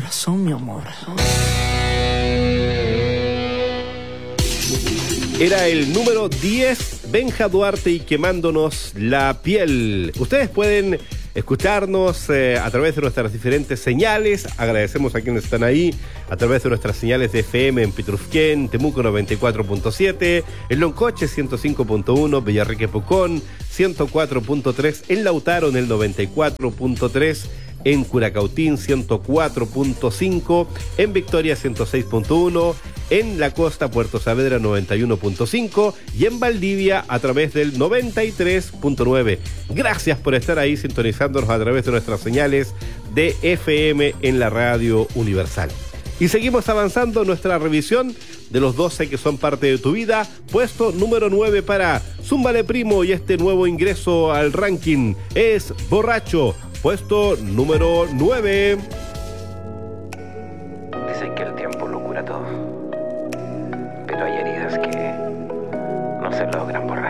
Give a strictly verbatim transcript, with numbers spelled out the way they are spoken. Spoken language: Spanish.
corazón, mi amor. Era el número diez, Benja Duarte y Quemándonos la Piel. Ustedes pueden escucharnos eh, a través de nuestras diferentes señales. Agradecemos a quienes están ahí a través de nuestras señales de F M en Pitrufquén, Temuco noventa y cuatro punto siete, en Loncoche ciento cinco punto uno, Villarrique Pucón ciento cuatro punto tres, en Lautaro en el noventa y cuatro punto tres, en Curacautín ciento cuatro punto cinco, en Victoria ciento seis punto uno, en la costa Puerto Saavedra noventa y uno punto cinco y en Valdivia a través del noventa y tres punto nueve. Gracias por estar ahí sintonizándonos a través de nuestras señales de F M en la Radio Universal. Y seguimos avanzando en nuestra revisión de los doce que son parte de tu vida. Puesto número nueve para Zúmbale Primo, y este nuevo ingreso al ranking es Borracho. Puesto número nueve. Dicen que el tiempo lo cura todo, pero hay heridas que no se logran borrar.